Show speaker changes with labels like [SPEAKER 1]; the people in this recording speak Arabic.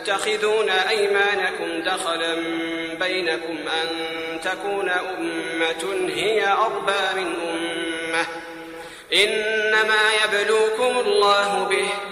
[SPEAKER 1] تتخذون أيمانكم دخلا بينكم أن تكون أمة هي أربى من أمة إنما يبلوكم الله به